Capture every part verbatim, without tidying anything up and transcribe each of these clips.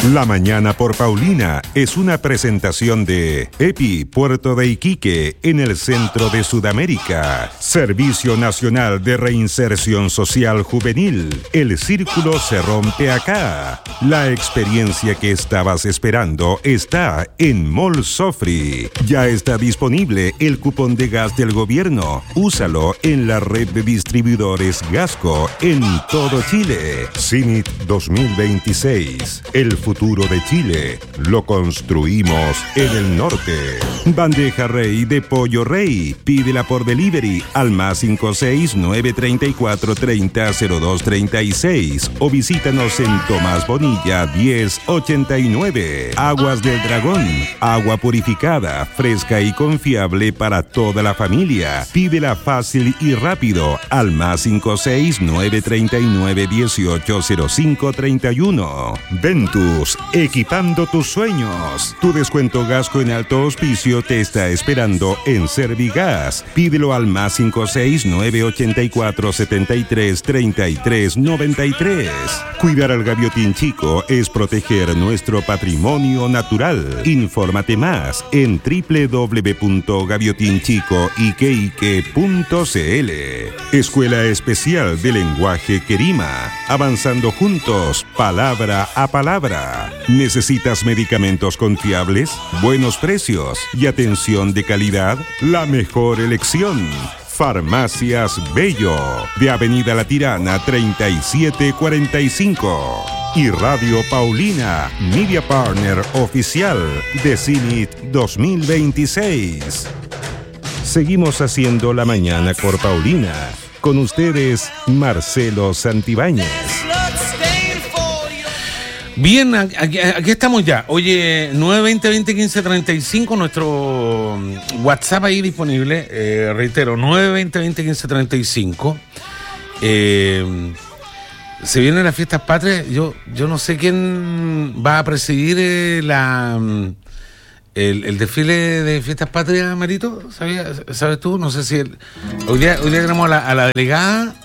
La Mañana por Paulina es una presentación de EPI Puerto de Iquique en el centro de Sudamérica. Servicio Nacional de Reinserción Social Juvenil. El círculo se rompe acá. La experiencia que estabas esperando está en Mall Sofri. Ya está disponible el cupón de gas del gobierno. Úsalo en la red de distribuidores Gasco en todo Chile. CINIT dos mil veintiséis. El futuro de Chile lo construimos en el norte. Bandeja Rey de Pollo Rey. Pídela por delivery al más cinco seis nueve tres cuatro tres cero cero dos tres seis o visítanos en Tomás Bonilla diez ochenta y nueve. Aguas del Dragón. Agua purificada, fresca y confiable para toda la familia. Pídela fácil y rápido al más cinco seis nueve tres nueve uno ocho cero cinco tres uno. Ventus. Equipando tus sueños. Tu descuento Gasco en alto auspicio te está esperando en Servigas. Pídelo al más cinco seis nueve ocho cuatro siete tres tres tres nueve tres. Cuidar al gaviotín chico es proteger nuestro patrimonio natural. Infórmate más en doble u doble u doble u punto gaviotinchico iqueique punto cl. Escuela Especial de Lenguaje Querima. Avanzando juntos, palabra a palabra. ¿Necesitas medicamentos confiables, buenos precios y atención de calidad? La mejor elección. Farmacias Bello, de Avenida La Tirana treinta y siete cuarenta y cinco. Y Radio Paulina, Media Partner Oficial de CINIT dos mil veintiséis. Seguimos haciendo La Mañana por Paulina. Con ustedes, Marcelo Santibáñez. Bien, aquí, aquí estamos ya. Oye, nueve veinte veinte quince treinta y cinco, nuestro WhatsApp ahí disponible. Eh, reitero, nueve veinte veinte quince treinta y cinco. Eh, se vienen las fiestas patrias. Yo, yo no sé quién va a presidir eh, la el, el desfile de fiestas patrias, Marito. ¿Sabías, ¿Sabes tú? No sé si el, hoy día hoy día tenemos a la, a la delegada,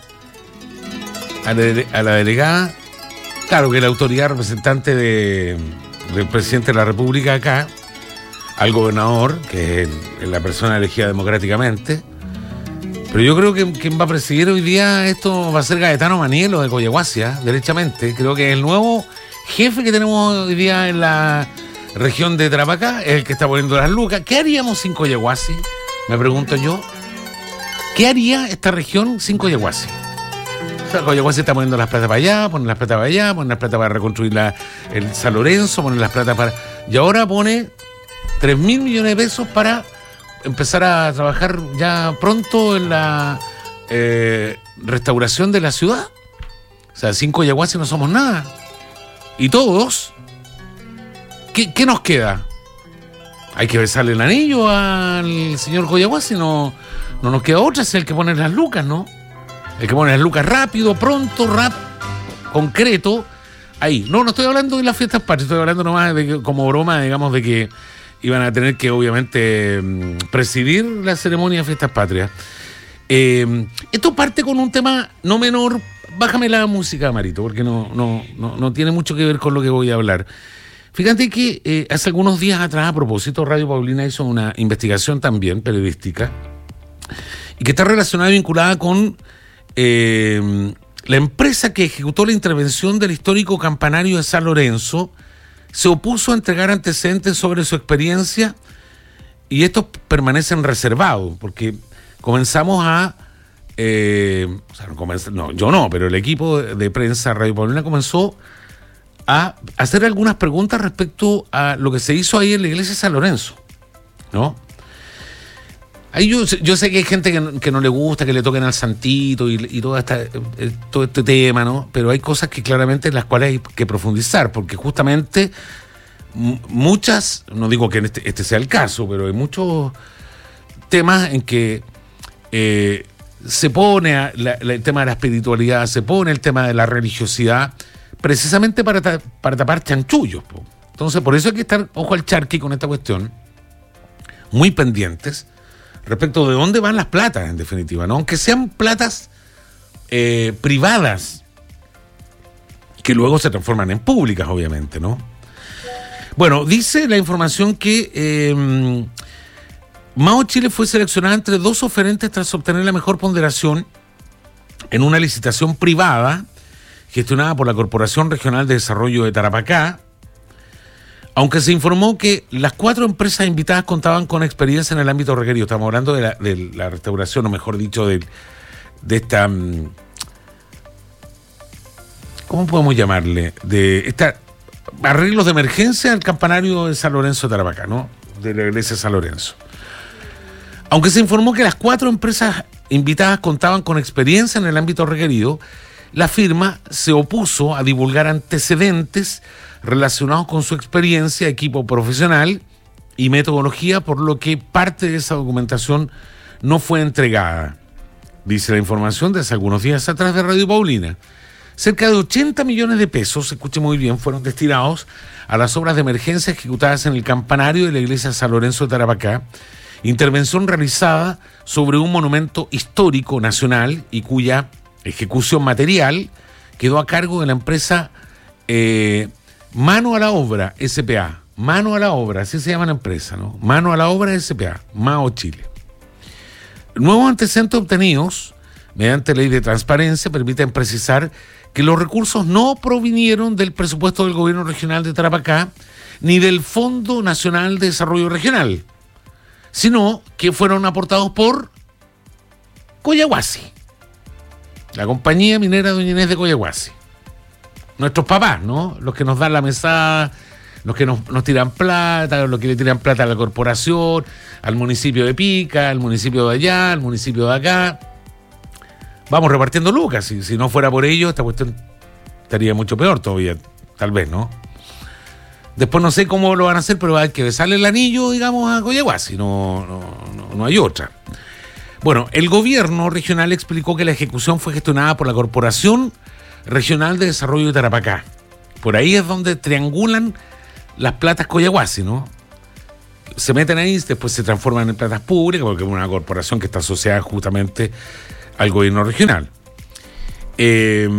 a la, a la delegada. Claro que la autoridad representante de, del presidente de la República acá, al gobernador, que es el, la persona elegida democráticamente. Pero yo creo que quien va a presidir hoy día esto va a ser Gaetano Manielo de Coyahuasi, ¿eh? Derechamente. Creo que el nuevo jefe que tenemos hoy día en la región de Tarapacá es el que está poniendo las lucas. ¿Qué haríamos sin Coyahuasi? Me pregunto yo. ¿Qué haría esta región sin Coyahuasi? O sea, Coyahuasi está poniendo las plata para allá, pone las plata para allá, pone las plata para reconstruir la, el San Lorenzo, pone las plata para... Y ahora pone tres mil millones de pesos para empezar a trabajar ya pronto en la eh, restauración de la ciudad. O sea, sin Coyahuasi no somos nada. Y todos, ¿qué, qué nos queda? Hay que besarle el anillo al señor Coyahuasi, no, no nos queda otra, es el que pone las lucas, ¿no? El que pone las lucas rápido, pronto, rap, concreto, ahí. No, no estoy hablando de las fiestas patrias, estoy hablando nomás de que, como broma, digamos, de que iban a tener que, obviamente, presidir la ceremonia de fiestas patrias. Eh, esto parte con un tema no menor. Bájame la música, Marito, porque no, no, no, no tiene mucho que ver con lo que voy a hablar. Fíjate que eh, hace algunos días atrás, a propósito, Radio Paulina hizo una investigación también periodística y que está relacionada y vinculada con Eh, la empresa que ejecutó la intervención del histórico campanario de San Lorenzo se opuso a entregar antecedentes sobre su experiencia y estos permanecen reservados porque comenzamos a eh, o sea, no, comenz, no, yo no, pero el equipo de, de prensa Radio Paulina comenzó a hacer algunas preguntas respecto a lo que se hizo ahí en la iglesia de San Lorenzo, ¿no? Ahí yo, yo sé que hay gente que no, que no le gusta que le toquen al santito y, y todo, esta, todo este tema, ¿no? Pero hay cosas que claramente en las cuales hay que profundizar, porque justamente m- muchas, no digo que este, este sea el caso, pero hay muchos temas en que eh, se pone a, la, la, el tema de la espiritualidad, se pone el tema de la religiosidad, precisamente para, ta, para tapar chanchullos, po. Entonces, por eso hay que estar ojo al charqui con esta cuestión, muy pendientes, respecto de dónde van las platas, en definitiva, ¿no? Aunque sean platas eh, privadas, que luego se transforman en públicas, obviamente, ¿no? Bueno, dice la información que eh, Mao Chile fue seleccionada entre dos oferentes tras obtener la mejor ponderación en una licitación privada gestionada por la Corporación Regional de Desarrollo de Tarapacá, aunque se informó que las cuatro empresas invitadas contaban con experiencia en el ámbito requerido. Estamos hablando de la, de la restauración, o mejor dicho, de, de esta... ¿Cómo podemos llamarle? De esta arreglos de emergencia del campanario de San Lorenzo de Tarapacá, ¿no? De la iglesia de San Lorenzo. Aunque se informó que las cuatro empresas invitadas contaban con experiencia en el ámbito requerido, la firma se opuso a divulgar antecedentes relacionados con su experiencia, equipo profesional y metodología, por lo que parte de esa documentación no fue entregada. Dice la información de hace algunos días atrás de Radio Paulina. Cerca de ochenta millones de pesos, escuche muy bien, fueron destinados a las obras de emergencia ejecutadas en el campanario de la iglesia San Lorenzo de Tarapacá, intervención realizada sobre un monumento histórico nacional y cuya ejecución material quedó a cargo de la empresa eh, Mano a la Obra S P A. Mano a la Obra, así se llama la empresa, ¿no? Mano a la Obra S P A, Mao Chile. Nuevos antecedentes obtenidos mediante ley de transparencia permiten precisar que los recursos no provinieron del presupuesto del gobierno regional de Tarapacá ni del Fondo Nacional de Desarrollo Regional, sino que fueron aportados por Collahuasi, la compañía minera Doña Inés de Collahuasi. Nuestros papás, ¿no? Los que nos dan la mesada, los que nos, nos tiran plata, los que le tiran plata a la corporación, al municipio de Pica, al municipio de allá, al municipio de acá. Vamos repartiendo lucas. Si, si no fuera por ello, esta cuestión estaría mucho peor todavía, tal vez, ¿no? Después no sé cómo lo van a hacer, pero hay que besarle el anillo, digamos, a Collahuasi, no, no, no, no hay otra. Bueno, el gobierno regional explicó que la ejecución fue gestionada por la Corporación Regional de Desarrollo de Tarapacá. Por ahí es donde triangulan las platas Collahuasi, ¿no? Se meten ahí, después se transforman en platas públicas, porque es una corporación que está asociada justamente al gobierno regional. Eh,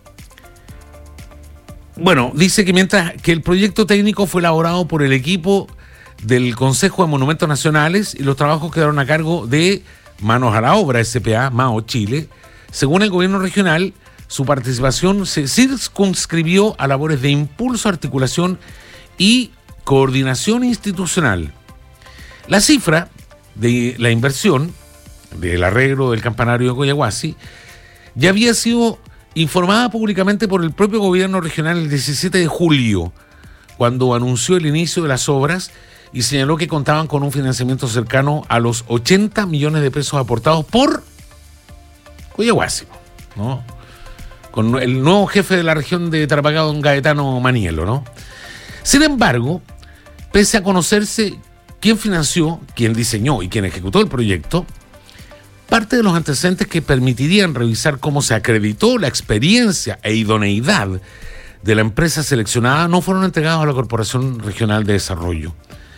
bueno, dice que mientras que el proyecto técnico fue elaborado por el equipo del Consejo de Monumentos Nacionales y los trabajos quedaron a cargo de Manos a la Obra S P A, Mao Chile, según el gobierno regional, su participación se circunscribió a labores de impulso, articulación y coordinación institucional. La cifra de la inversión del arreglo del campanario de Collahuasi ya había sido informada públicamente por el propio gobierno regional el diecisiete de julio, cuando anunció el inicio de las obras y señaló que contaban con un financiamiento cercano a los ochenta millones de pesos aportados por Collahuasi, ¿no? Con el nuevo jefe de la región de Tarapacá, don Gaetano Manielo, ¿no? Sin embargo, pese a conocerse quién financió, quién diseñó y quién ejecutó el proyecto, parte de los antecedentes que permitirían revisar cómo se acreditó la experiencia e idoneidad de la empresa seleccionada no fueron entregados a la Corporación Regional de Desarrollo.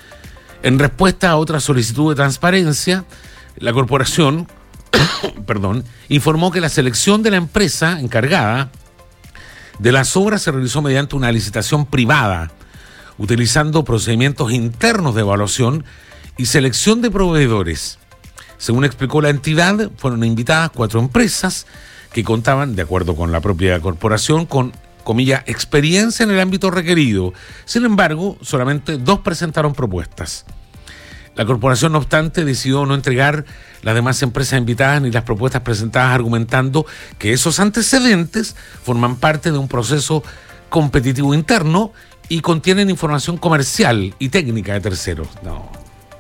En respuesta a otra solicitud de transparencia, la corporación perdón, informó que la selección de la empresa encargada de las obras se realizó mediante una licitación privada, utilizando procedimientos internos de evaluación y selección de proveedores. Según explicó la entidad, fueron invitadas cuatro empresas que contaban, de acuerdo con la propia corporación, con, comillas, experiencia en el ámbito requerido. Sin embargo, solamente dos presentaron propuestas. La corporación, no obstante, decidió no entregar las demás empresas invitadas ni las propuestas presentadas, argumentando que esos antecedentes forman parte de un proceso competitivo interno y contienen información comercial y técnica de terceros. No.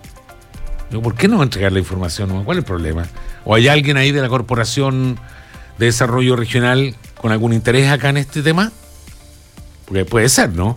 ¿Por qué no entregar la información? ¿Cuál es el problema? ¿O hay alguien ahí de la Corporación de Desarrollo Regional con algún interés acá en este tema? Porque puede ser, ¿no?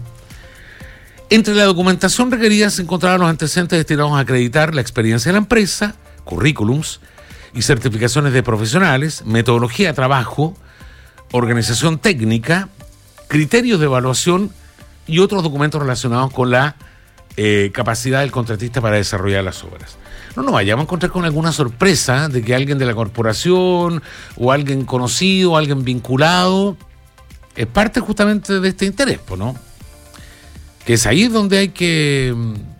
Entre la documentación requerida se encontraban los antecedentes destinados a acreditar la experiencia de la empresa, currículums y certificaciones de profesionales, metodología de trabajo, organización técnica, criterios de evaluación y otros documentos relacionados con la eh, capacidad del contratista para desarrollar las obras. No nos vayamos a encontrar con alguna sorpresa de que alguien de la corporación o alguien conocido, alguien vinculado, es parte justamente de este interés, ¿no? que es ahí donde hay que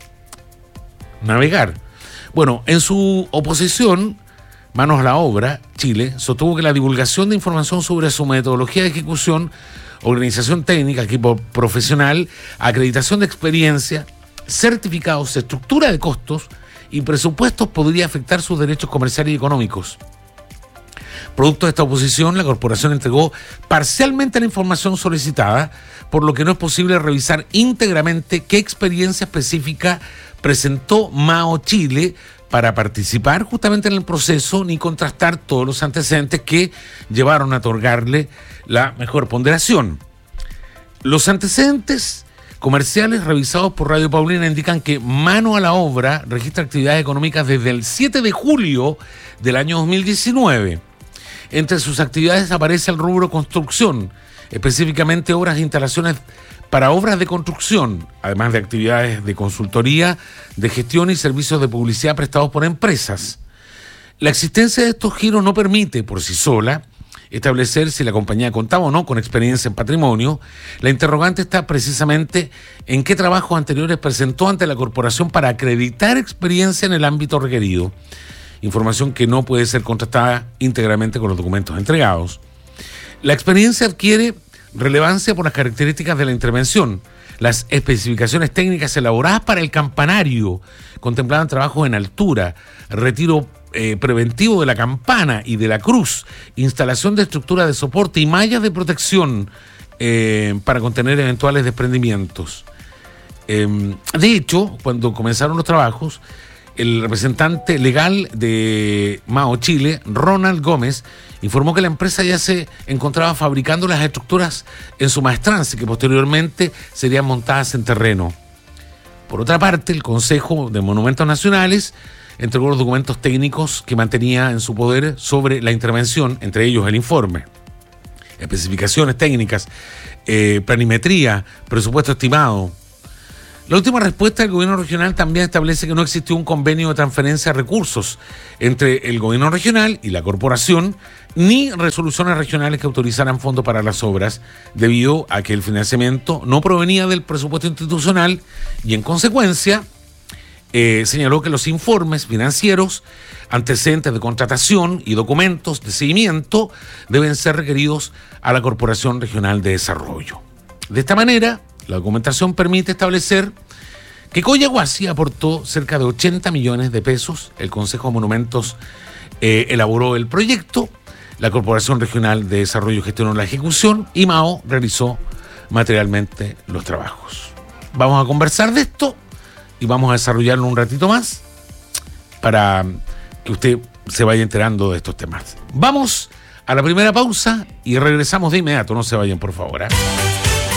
navegar. Bueno, en su oposición, Manos a la Obra, Chile, sostuvo que la divulgación de información sobre su metodología de ejecución, organización técnica, equipo profesional, acreditación de experiencia, certificados, estructura de costos y presupuestos podría afectar sus derechos comerciales y económicos. Producto de esta oposición, la corporación entregó parcialmente la información solicitada, por lo que no es posible revisar íntegramente qué experiencia específica presentó Mao Chile para participar justamente en el proceso, ni contrastar todos los antecedentes que llevaron a otorgarle la mejor ponderación. Los antecedentes comerciales revisados por Radio Paulina indican que Mano a la Obra registra actividades económicas desde el siete de julio del año dos mil diecinueve. Entre sus actividades aparece el rubro construcción, específicamente obras e instalaciones para obras de construcción, además de actividades de consultoría, de gestión y servicios de publicidad prestados por empresas. La existencia de estos giros no permite, por sí sola, establecer si la compañía contaba o no con experiencia en patrimonio. La interrogante está precisamente en qué trabajos anteriores presentó ante la corporación para acreditar experiencia en el ámbito requerido. Información que no puede ser contrastada íntegramente con los documentos entregados. La experiencia adquiere relevancia por las características de la intervención. Las especificaciones técnicas elaboradas para el campanario contemplaban trabajos en altura, retiro eh, preventivo de la campana y de la cruz, instalación de estructura de soporte y mallas de protección eh, para contener eventuales desprendimientos. Eh, de hecho, cuando comenzaron los trabajos, el representante legal de Mao Chile, Ronald Gómez, informó que la empresa ya se encontraba fabricando las estructuras en su maestranza y que posteriormente serían montadas en terreno. Por otra parte, el Consejo de Monumentos Nacionales entregó los documentos técnicos que mantenía en su poder sobre la intervención, entre ellos el informe, especificaciones técnicas, eh, planimetría, presupuesto estimado. La última respuesta del gobierno regional también establece que no existió un convenio de transferencia de recursos entre el gobierno regional y la corporación, ni resoluciones regionales que autorizaran fondos para las obras, debido a que el financiamiento no provenía del presupuesto institucional y, en consecuencia, eh, señaló que los informes financieros, antecedentes de contratación y documentos de seguimiento deben ser requeridos a la Corporación Regional de Desarrollo. De esta manera, la documentación permite establecer que Coyahuasi aportó cerca de ochenta millones de pesos, el Consejo de Monumentos eh, elaboró el proyecto, la Corporación Regional de Desarrollo gestionó la ejecución y Mao realizó materialmente los trabajos. Vamos a conversar de esto y vamos a desarrollarlo un ratito más para que usted se vaya enterando de estos temas. Vamos a la primera pausa y regresamos de inmediato, no se vayan por favor, ¿eh?